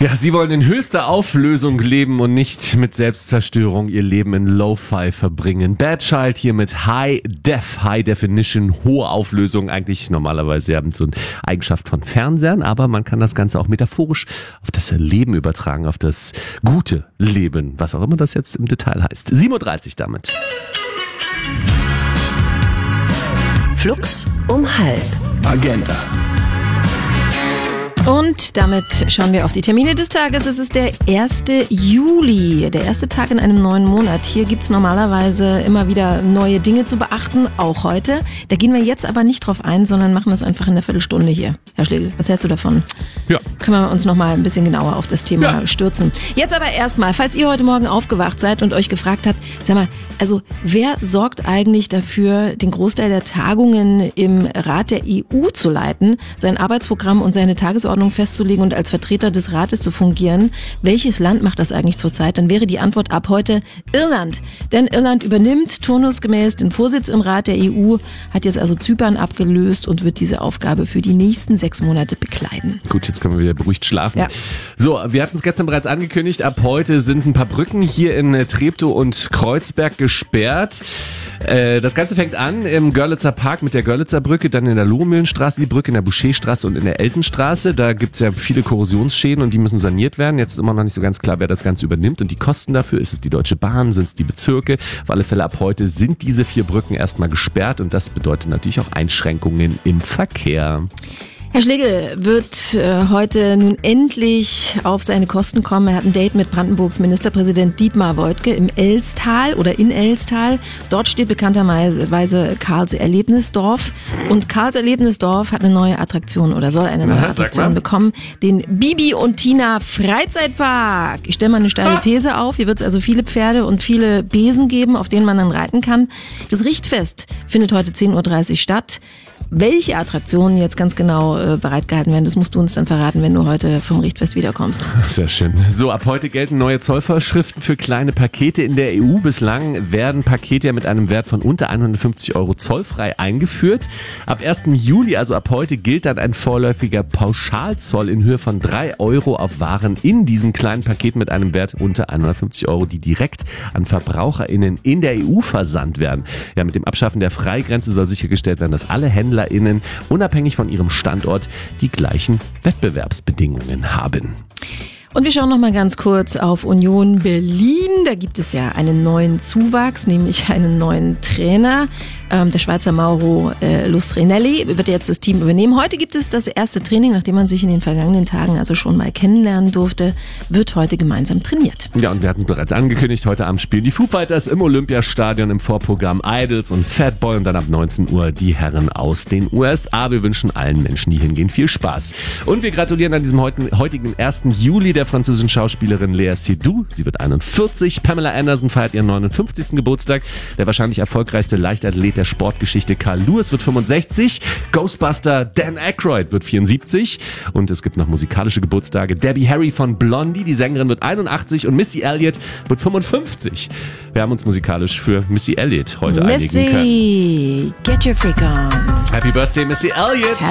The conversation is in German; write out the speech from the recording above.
Ja, sie wollen in höchster Auflösung leben und nicht mit Selbstzerstörung ihr Leben in Lo-Fi verbringen. Bad Child hier mit High Definition, hohe Auflösung. Eigentlich normalerweise haben so eine Eigenschaft von Fernsehern, aber man kann das Ganze auch metaphorisch auf das Leben übertragen, auf das gute Leben, was auch immer das jetzt im Detail heißt. 7.30 Uhr damit. Flux um halb. Agenda. Und damit schauen wir auf die Termine des Tages. Es ist der 1. Juli, der erste Tag in einem neuen Monat. Hier gibt es normalerweise immer wieder neue Dinge zu beachten, auch heute. Da gehen wir jetzt aber nicht drauf ein, sondern machen das einfach in der Viertelstunde hier. Herr Schlegel, was hältst du davon? Ja. Können wir uns noch mal ein bisschen genauer auf das Thema stürzen. Jetzt aber erstmal, falls ihr heute Morgen aufgewacht seid und euch gefragt habt, sag mal, also wer sorgt eigentlich dafür, den Großteil der Tagungen im Rat der EU zu leiten, sein Arbeitsprogramm und seine Tagesordnung festzulegen und als Vertreter des Rates zu fungieren? Welches Land macht das eigentlich zurzeit? Dann wäre die Antwort ab heute Irland. Denn Irland übernimmt turnusgemäß den Vorsitz im Rat der EU, hat jetzt also Zypern abgelöst und wird diese Aufgabe für die nächsten 6 Monate bekleiden. Gut, jetzt können wir wieder beruhigt schlafen. Ja. So, wir hatten es gestern bereits angekündigt, ab heute sind ein paar Brücken hier in Treptow und Kreuzberg gesperrt. Das Ganze fängt an im Görlitzer Park mit der Görlitzer Brücke, dann in der Lohmühlenstraße die Brücke, in der Boucherstraße und in der Elsenstraße. Da gibt es ja viele Korrosionsschäden und die müssen saniert werden. Jetzt ist immer noch nicht so ganz klar, wer das Ganze übernimmt und die Kosten dafür. Ist es die Deutsche Bahn, sind es die Bezirke? Auf alle Fälle ab heute sind diese 4 Brücken erstmal gesperrt und das bedeutet natürlich auch Einschränkungen im Verkehr. Herr Schlegel wird heute nun endlich auf seine Kosten kommen. Er hat ein Date mit Brandenburgs Ministerpräsident Dietmar Woidke im Elstal oder in Elstal. Dort steht bekannterweise Karls Erlebnisdorf. Und Karls Erlebnisdorf hat eine neue Attraktion oder soll eine neue Attraktion bekommen. Den Bibi und Tina Freizeitpark. Ich stelle mal eine steile These auf. Hier wird es also viele Pferde und viele Besen geben, auf denen man dann reiten kann. Das Richtfest findet heute 10.30 Uhr statt. Welche Attraktionen jetzt ganz genau bereitgehalten werden, das musst du uns dann verraten, wenn du heute vom Richtfest wiederkommst. Sehr schön. So, ab heute gelten neue Zollvorschriften für kleine Pakete in der EU. Bislang werden Pakete ja mit einem Wert von unter 150 € zollfrei eingeführt. Ab 1. Juli, also ab heute, gilt dann ein vorläufiger Pauschalzoll in Höhe von 3 € auf Waren in diesen kleinen Paketen mit einem Wert unter 150 €, die direkt an VerbraucherInnen in der EU versandt werden. Ja, mit dem Abschaffen der Freigrenze soll sichergestellt werden, dass alle HändlerInnen unabhängig von ihrem Standort die gleichen Wettbewerbsbedingungen haben. Und wir schauen noch mal ganz kurz auf Union Berlin. Da gibt es ja einen neuen Zuwachs, nämlich einen neuen Trainer. Der Schweizer Mauro Lustrinelli wird jetzt das Team übernehmen. Heute gibt es das erste Training, nachdem man sich in den vergangenen Tagen also schon mal kennenlernen durfte, wird heute gemeinsam trainiert. Ja, und wir hatten es bereits angekündigt, heute Abend spielen die Foo Fighters im Olympiastadion, im Vorprogramm Idols und Fatboy und dann ab 19 Uhr die Herren aus den USA. Wir wünschen allen Menschen, die hingehen, viel Spaß. Und wir gratulieren an diesem heutigen 1. Juli der französischen Schauspielerin Léa Seydoux. Sie wird 41. Pamela Anderson feiert ihren 59. Geburtstag. Der wahrscheinlich erfolgreichste Leichtathlet der Sportgeschichte Carl Lewis wird 65. Ghostbuster Dan Aykroyd wird 74. Und es gibt noch musikalische Geburtstage. Debbie Harry von Blondie, die Sängerin, wird 81 und Missy Elliott wird 55. Wir haben uns musikalisch für Missy Elliott heute einigen können. Missy, get your freak on. Happy Birthday, Missy Elliott!